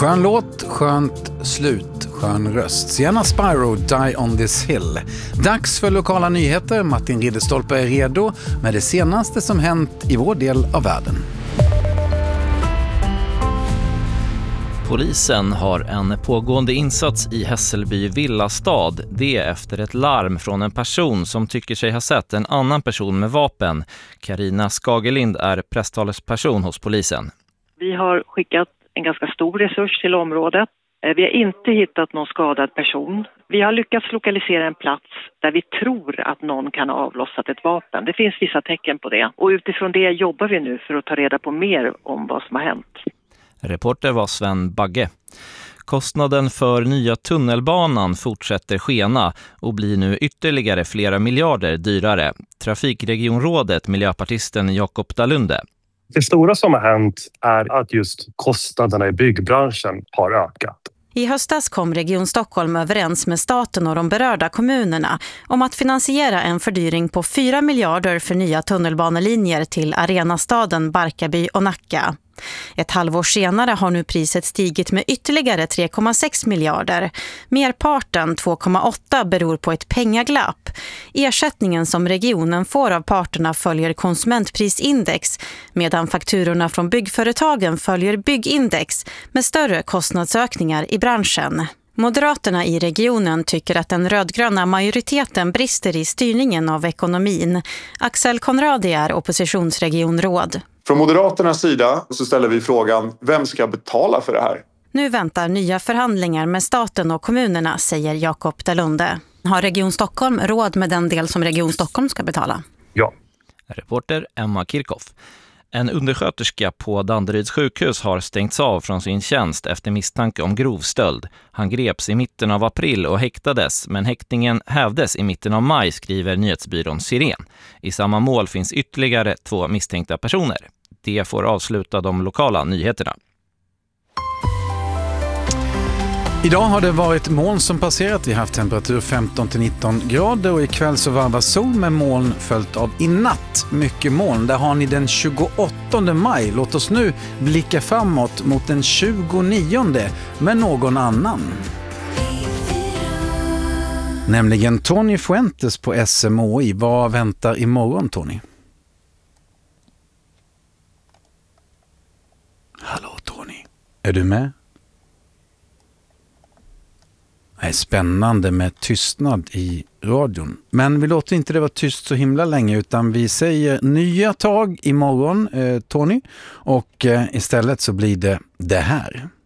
Skön låt, skönt slut, skön röst. Sienna Spyro, Die on this hill. Dags för lokala nyheter. Martin Ridderstolpe är redo med det senaste som hänt i vår del av världen. Polisen har en pågående insats i Hässelby villastad. Det efter ett larm från en person som tycker sig ha sett en annan person med vapen. Carina Skagelind är presstalesperson hos polisen. Vi har skickat en ganska stor resurs till området. Vi har inte hittat någon skadad person. Vi har lyckats lokalisera en plats där vi tror att någon kan ha avlossat ett vapen. Det finns vissa tecken på det. Och utifrån det jobbar vi nu för att ta reda på mer om vad som har hänt. Reporter var Sven Bagge. Kostnaden för nya tunnelbanan fortsätter skena och blir nu ytterligare flera miljarder dyrare. Trafikregionrådet, miljöpartisten Jakob Dalunde. Det stora som har hänt är att just kostnaderna i byggbranschen har ökat. I höstas kom Region Stockholm överens med staten och de berörda kommunerna om att finansiera en fördyring på 4 miljarder för nya tunnelbanelinjer till Arenastaden, Barkarby och Nacka. Ett halvår senare har nu priset stigit med ytterligare 3,6 miljarder. Merparten, 2,8, beror på ett pengaglapp. Ersättningen som regionen får av parterna följer konsumentprisindex, medan fakturorna från byggföretagen följer byggindex med större kostnadsökningar i branschen. Moderaterna i regionen tycker att den rödgröna majoriteten brister i styrningen av ekonomin. Axel Konradi är oppositionsregionråd. Från Moderaternas sida så ställer vi frågan, vem ska betala för det här? Nu väntar nya förhandlingar med staten och kommunerna, säger Jakob Dalunde. Har Region Stockholm råd med den del som Region Stockholm ska betala? Ja. Reporter Emma Kirchhoff. En undersköterska på Danderyds sjukhus har stängts av från sin tjänst efter misstanke om grovstöld. Han greps i mitten av april och häktades, men häktningen hävdes i mitten av maj, skriver nyhetsbyrån Siren. I samma mål finns ytterligare 2 misstänkta personer. Det får avsluta de lokala nyheterna. Idag har det varit moln som passerat. Vi har haft temperatur 15-19 grader och ikväll så varvas sol med moln följt av i natt mycket moln. Där har ni den 28 maj. Låt oss nu blicka framåt mot den 29 med någon annan. Nämligen Tony Fuentes på SMHI. Vad väntar imorgon, Tony? Hallå Tony, är du med? Det är spännande med tystnad i radion. Men vi låter inte det vara tyst så himla länge utan vi säger nya tag imorgon, Tony. Och istället så blir det här.